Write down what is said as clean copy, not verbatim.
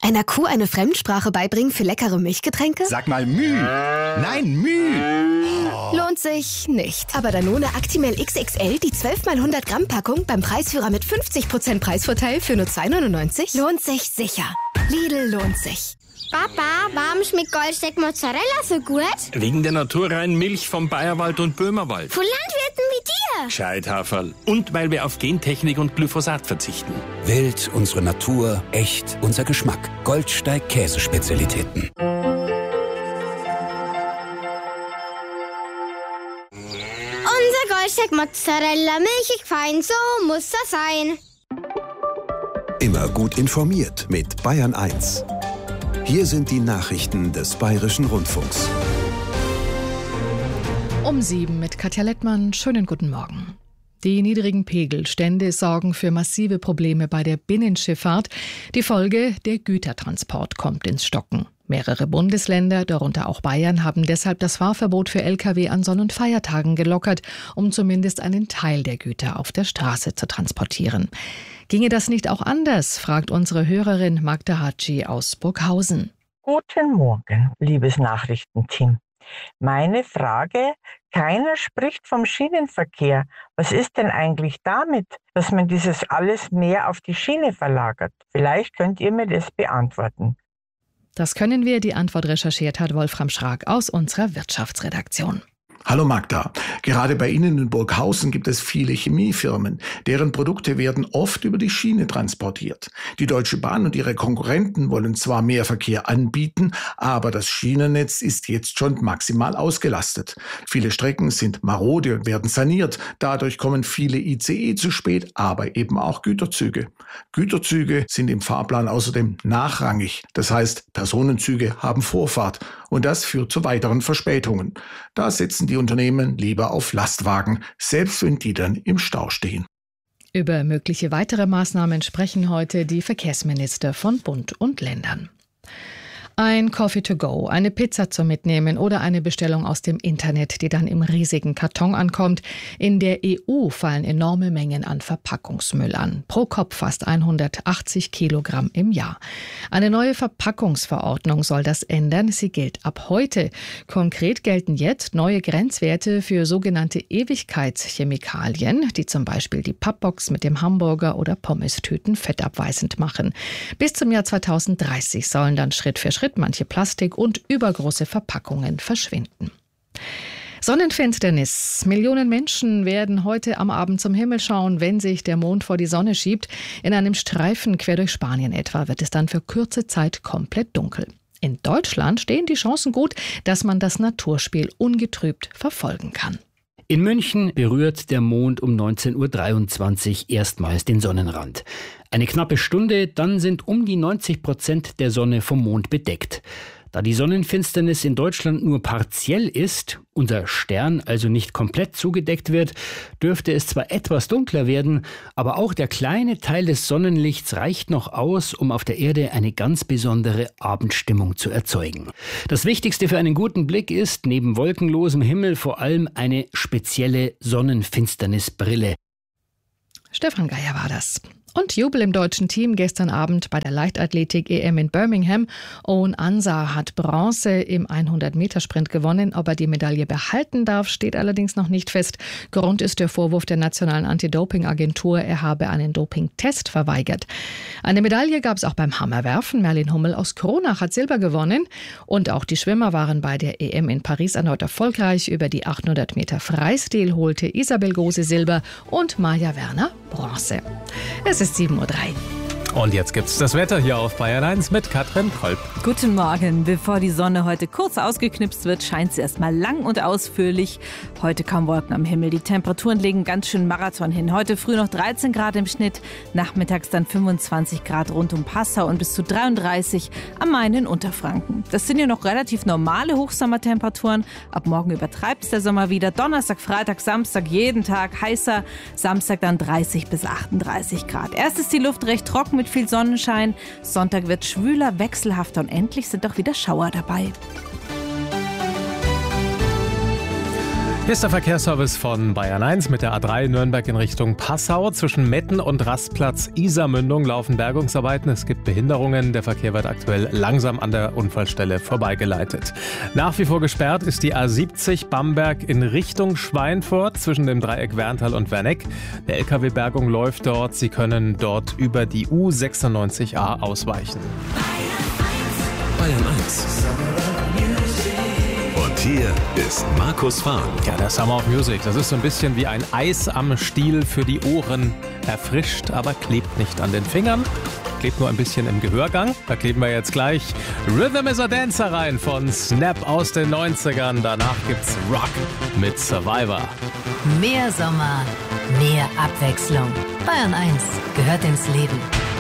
Einer Kuh eine Fremdsprache beibringen für leckere Milchgetränke? Sag mal Müh. Nein, Müh. Lohnt sich nicht. Aber Danone Actimel XXL, die 12 x 100 Gramm Packung beim Preisführer mit 50% Preisvorteil für nur 2,99 lohnt sich sicher. Lidl lohnt sich. Papa, warum schmeckt Goldsteak Mozzarella so gut? Wegen der naturreinen Milch vom Bayerwald und Böhmerwald. Von Landwirten wie dir. Scheithaferl. Und weil wir auf Gentechnik und Glyphosat verzichten. Wild, unsere Natur, echt, unser Geschmack. Goldsteig Käsespezialitäten. Unser Goldsteak Mozzarella, milchig fein, so muss das sein. Immer gut informiert mit Bayern 1. Hier sind die Nachrichten des Bayerischen Rundfunks. Um 7 mit Katja Lettmann. Schönen guten Morgen. Die niedrigen Pegelstände sorgen für massive Probleme bei der Binnenschifffahrt. Die Folge: der Gütertransport kommt ins Stocken. Mehrere Bundesländer, darunter auch Bayern, haben deshalb das Fahrverbot für Lkw an Sonn- und Feiertagen gelockert, um zumindest einen Teil der Güter auf der Straße zu transportieren. Ginge das nicht auch anders, fragt unsere Hörerin Magda Hatschi aus Burghausen. Guten Morgen, liebes Nachrichtenteam. Meine Frage: Keiner spricht vom Schienenverkehr. Was ist denn eigentlich damit, dass man dieses alles mehr auf die Schiene verlagert? Vielleicht könnt ihr mir das beantworten. Das können wir. Die Antwort recherchiert hat Wolfram Schrag aus unserer Wirtschaftsredaktion. Hallo Magda. Gerade bei Ihnen in Burghausen gibt es viele Chemiefirmen. Deren Produkte werden oft über die Schiene transportiert. Die Deutsche Bahn und ihre Konkurrenten wollen zwar mehr Verkehr anbieten, aber das Schienennetz ist jetzt schon maximal ausgelastet. Viele Strecken sind marode und werden saniert. Dadurch kommen viele ICE zu spät, aber eben auch Güterzüge. Güterzüge sind im Fahrplan außerdem nachrangig. Das heißt, Personenzüge haben Vorfahrt. Und das führt zu weiteren Verspätungen. Da setzen die Unternehmen lieber auf Lastwagen, selbst wenn die dann im Stau stehen. Über mögliche weitere Maßnahmen sprechen heute die Verkehrsminister von Bund und Ländern. Ein Coffee to go, eine Pizza zum Mitnehmen oder eine Bestellung aus dem Internet, die dann im riesigen Karton ankommt. In der EU fallen enorme Mengen an Verpackungsmüll an. Pro Kopf fast 180 Kilogramm im Jahr. Eine neue Verpackungsverordnung soll das ändern. Sie gilt ab heute. Konkret gelten jetzt neue Grenzwerte für sogenannte Ewigkeitschemikalien, die zum Beispiel die Pappbox mit dem Hamburger oder Pommestüten fettabweisend machen. Bis zum Jahr 2030 sollen dann Schritt für Schritt manche Plastik- und übergroße Verpackungen verschwinden. Sonnenfinsternis. Millionen Menschen werden heute am Abend zum Himmel schauen, wenn sich der Mond vor die Sonne schiebt. In einem Streifen quer durch Spanien etwa wird es dann für kurze Zeit komplett dunkel. In Deutschland stehen die Chancen gut, dass man das Naturspiel ungetrübt verfolgen kann. In München berührt der Mond um 19:23 Uhr erstmals den Sonnenrand. Eine knappe Stunde, dann sind um die 90% der Sonne vom Mond bedeckt. Da die Sonnenfinsternis in Deutschland nur partiell ist, unser Stern also nicht komplett zugedeckt wird, dürfte es zwar etwas dunkler werden, aber auch der kleine Teil des Sonnenlichts reicht noch aus, um auf der Erde eine ganz besondere Abendstimmung zu erzeugen. Das Wichtigste für einen guten Blick ist, neben wolkenlosem Himmel vor allem eine spezielle Sonnenfinsternisbrille. Stefan Geier war das. Und Jubel im deutschen Team gestern Abend bei der Leichtathletik-EM in Birmingham. Owen Ansah hat Bronze im 100-Meter-Sprint gewonnen. Ob er die Medaille behalten darf, steht allerdings noch nicht fest. Grund ist der Vorwurf der Nationalen Anti-Doping-Agentur, er habe einen Dopingtest verweigert. Eine Medaille gab es auch beim Hammerwerfen. Merlin Hummel aus Kronach hat Silber gewonnen. Und auch die Schwimmer waren bei der EM in Paris erneut erfolgreich. Über die 800 Meter Freistil holte Isabel Gose Silber und Maja Werner Bronze. Es ist 7:03 Uhr. Und jetzt gibt's das Wetter hier auf Bayern 1 mit Katrin Kolb. Guten Morgen. Bevor die Sonne heute kurz ausgeknipst wird, scheint sie erstmal lang und ausführlich. Heute kaum Wolken am Himmel. Die Temperaturen legen ganz schön Marathon hin. Heute früh noch 13 Grad im Schnitt, nachmittags dann 25 Grad rund um Passau und bis zu 33 am Main in Unterfranken. Das sind ja noch relativ normale Hochsommertemperaturen. Ab morgen übertreibt es der Sommer wieder. Donnerstag, Freitag, Samstag jeden Tag heißer. Samstag dann 30 bis 38 Grad. Erst ist die Luft recht trocken mit viel Sonnenschein. Sonntag wird schwüler, wechselhafter und endlich sind auch wieder Schauer dabei. Hier ist der Verkehrsservice von Bayern 1 mit der A3 Nürnberg in Richtung Passau. Zwischen Metten und Rastplatz Isarmündung laufen Bergungsarbeiten. Es gibt Behinderungen. Der Verkehr wird aktuell langsam an der Unfallstelle vorbeigeleitet. Nach wie vor gesperrt ist die A70 Bamberg in Richtung Schweinfurt zwischen dem Dreieck Werntal und Werneck. Eine LKW-Bergung läuft dort. Sie können dort über die U96a ausweichen. Bayern 1. Hier ist Markus Fahn. Ja, der Summer of Music, das ist so ein bisschen wie ein Eis am Stiel für die Ohren. Erfrischt, aber klebt nicht an den Fingern. Klebt nur ein bisschen im Gehörgang. Da kleben wir jetzt gleich Rhythm is a Dancer rein von Snap aus den 90ern. Danach gibt's Rock mit Survivor. Mehr Sommer, mehr Abwechslung. Bayern 1 gehört ins Leben.